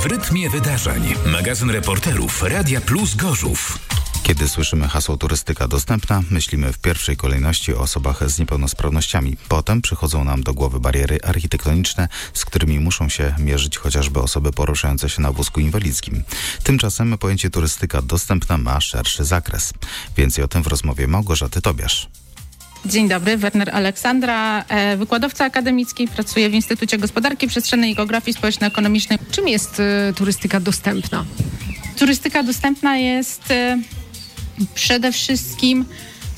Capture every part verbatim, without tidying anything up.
W rytmie wydarzeń. Magazyn reporterów Radia Plus Gorzów. Kiedy słyszymy hasło turystyka dostępna, myślimy w pierwszej kolejności o osobach z niepełnosprawnościami. Potem przychodzą nam do głowy bariery architektoniczne, z którymi muszą się mierzyć chociażby osoby poruszające się na wózku inwalidzkim. Tymczasem pojęcie turystyka dostępna ma szerszy zakres. Więcej o tym w rozmowie Małgorzaty Tobiasz. Dzień dobry, Werner Aleksandra, wykładowca akademicki, pracuję w Instytucie Gospodarki Przestrzennej i Geografii Społeczno-Ekonomicznej. Czym jest y, turystyka dostępna? Turystyka dostępna jest y, przede wszystkim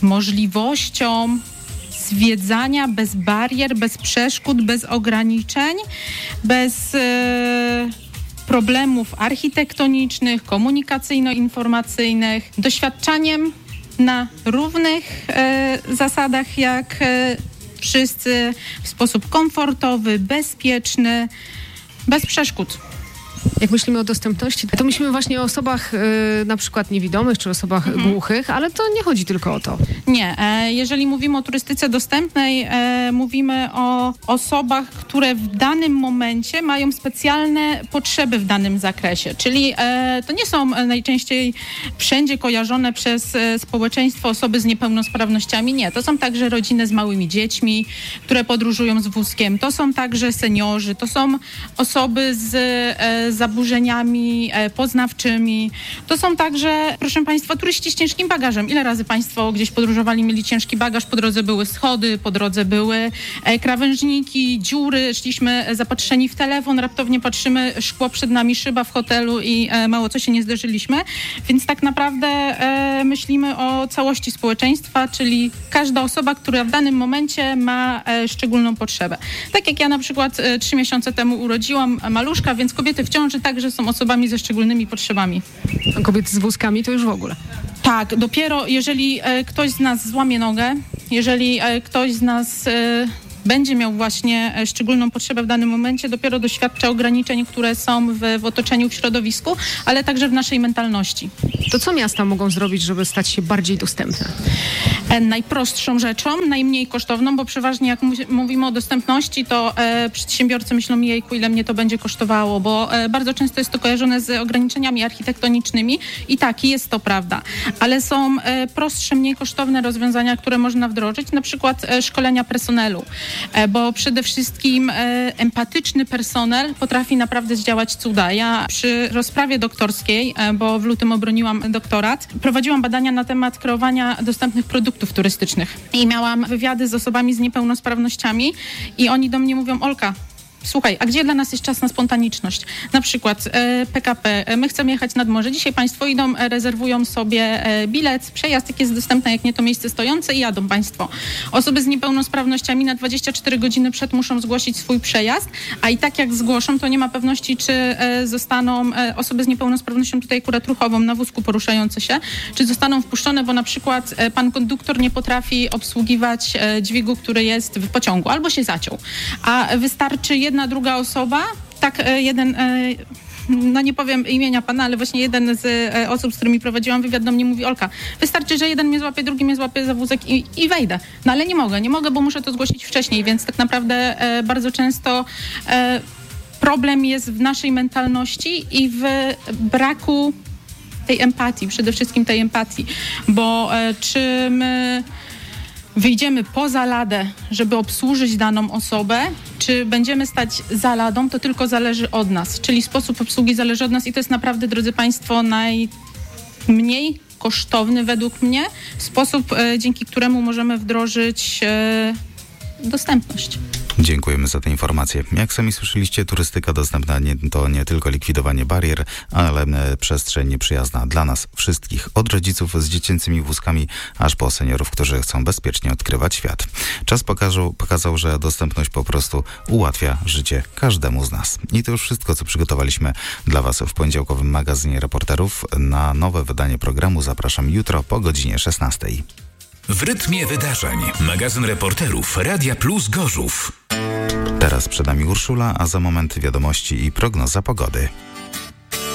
możliwością zwiedzania bez barier, bez przeszkód, bez ograniczeń, bez y, problemów architektonicznych, komunikacyjno-informacyjnych, doświadczaniem na równych e, zasadach jak e, wszyscy, w sposób komfortowy, bezpieczny, bez przeszkód. Jak myślimy o dostępności, to myślimy właśnie o osobach y, na przykład niewidomych czy osobach mhm. głuchych, ale to nie chodzi tylko o to. Nie. E, jeżeli mówimy o turystyce dostępnej, e, mówimy o osobach, które w danym momencie mają specjalne potrzeby w danym zakresie. Czyli e, to nie są najczęściej wszędzie kojarzone przez e, społeczeństwo osoby z niepełnosprawnościami. Nie. To są także rodziny z małymi dziećmi, które podróżują z wózkiem. To są także seniorzy. To są osoby z e, zaburzeniami e, poznawczymi. To są także, proszę Państwa, turyści z ciężkim bagażem. Ile razy Państwo gdzieś podróżowali, mieli ciężki bagaż? Po drodze były schody, po drodze były e, krawężniki, dziury, szliśmy zapatrzeni w telefon, raptownie patrzymy, szkło przed nami, szyba w hotelu i e, mało co się nie zderzyliśmy. Więc tak naprawdę e, myślimy o całości społeczeństwa, czyli każda osoba, która w danym momencie ma e, szczególną potrzebę. Tak jak ja na przykład e, trzy miesiące temu urodziłam maluszka, więc kobiety w ciąży także są osobami ze szczególnymi potrzebami. A kobiety z wózkami to już w ogóle. Tak, dopiero jeżeli e, ktoś z nas złamie nogę, jeżeli e, ktoś z nas e, będzie miał właśnie e, szczególną potrzebę w danym momencie, dopiero doświadcza ograniczeń, które są w, w otoczeniu, w środowisku, ale także w naszej mentalności. To co miasta mogą zrobić, żeby stać się bardziej dostępne? E, najprostszą rzeczą, najmniej kosztowną, bo przeważnie jak mu- mówimy o dostępności, to e, przedsiębiorcy myślą, jejku, ile mnie to będzie kosztowało, bo e, bardzo często jest to kojarzone z ograniczeniami architektonicznymi i tak, jest to prawda, ale są e, prostsze, mniej kosztowne rozwiązania, które można wdrożyć, na przykład e, szkolenia personelu, e, bo przede wszystkim e, empatyczny personel potrafi naprawdę zdziałać cuda. Ja przy rozprawie doktorskiej, e, bo w lutym obroniłam doktorat, prowadziłam badania na temat kreowania dostępnych produktów turystycznych i miałam wywiady z osobami z niepełnosprawnościami i oni do mnie mówią: Olka, słuchaj, a gdzie dla nas jest czas na spontaniczność? Na przykład e, P K P, e, my chcemy jechać nad morze. Dzisiaj Państwo idą, e, rezerwują sobie e, bilet, przejazd, jak jest dostępny, jak nie to miejsce stojące i jadą Państwo. Osoby z niepełnosprawnościami na dwadzieścia cztery godziny przed muszą zgłosić swój przejazd, a i tak jak zgłoszą, to nie ma pewności, czy e, zostaną e, osoby z niepełnosprawnością, tutaj akurat ruchową, na wózku poruszające się, czy zostaną wpuszczone, bo na przykład e, pan konduktor nie potrafi obsługiwać e, dźwigu, który jest w pociągu, albo się zaciął. A wystarczy jedna Jedna, druga osoba, tak jeden, no nie powiem imienia pana, ale właśnie jeden z osób, z którymi prowadziłam wywiad, do mnie mówi: Olka, wystarczy, że jeden mnie złapie, drugi mnie złapie za wózek i, i wejdę. No ale nie mogę, nie mogę, bo muszę to zgłosić wcześniej, więc tak naprawdę bardzo często problem jest w naszej mentalności i w braku tej empatii, przede wszystkim tej empatii, bo czy my wyjdziemy poza ladę, żeby obsłużyć daną osobę, czy będziemy stać za ladą, to tylko zależy od nas. Czyli sposób obsługi zależy od nas i to jest naprawdę, drodzy Państwo, najmniej kosztowny według mnie sposób, e, dzięki któremu możemy wdrożyć e, dostępność. Dziękujemy za te informacje. Jak sami słyszeliście, turystyka dostępna nie, to nie tylko likwidowanie barier, ale przestrzeń przyjazna dla nas wszystkich. Od rodziców z dziecięcymi wózkami, aż po seniorów, którzy chcą bezpiecznie odkrywać świat. Czas pokazał, pokazał, że dostępność po prostu ułatwia życie każdemu z nas. I to już wszystko, co przygotowaliśmy dla Was w poniedziałkowym magazynie reporterów. Na nowe wydanie programu zapraszam jutro po godzinie szesnastej. W rytmie wydarzeń. Magazyn reporterów Radia Plus Gorzów. Teraz przed nami Urszula, a za moment wiadomości i prognoza pogody.